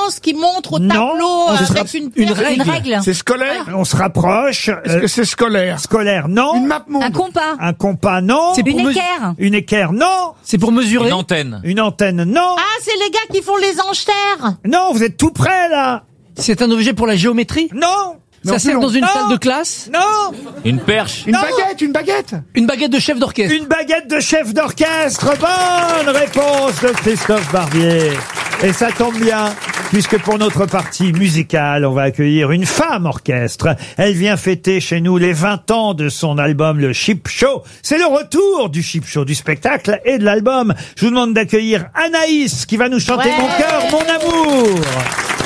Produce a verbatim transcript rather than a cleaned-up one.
séquence qui montre au Non, tableau ce sera avec une, une pierre- règle. Une règle. C'est scolaire? On se rapproche. Est-ce Euh, que c'est scolaire? Scolaire, non. Une map monde? Un compas. Un compas, non. C'est pour Une me- équerre. Une équerre, non. C'est pour mesurer. Une antenne. Une antenne, non. Ah, c'est les gars qui font les enchères. Non, vous êtes tout près, là. C'est un objet pour la géométrie. Non. Mais Ça en sert plus dans long. une Non. salle de classe. Non. Une perche. Une Non. baguette, une baguette! Une baguette de chef d'orchestre. Une baguette de chef d'orchestre. Bonne réponse de Christophe Barbier. Et ça tombe bien, puisque pour notre partie musicale, on va accueillir une femme orchestre. Elle vient fêter chez nous les vingt ans de son album Le Chip Show. C'est le retour du Chip Show, du spectacle et de l'album. Je vous demande d'accueillir Anaïs, qui va nous chanter Ouais. Mon cœur, mon amour.